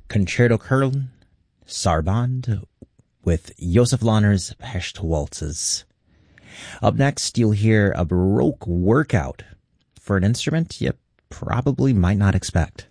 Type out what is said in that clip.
Concerto Köln, Sarband, with Josef Lahner's Pescht Waltzes. Up next, you'll hear a Baroque workout for an instrument you probably might not expect.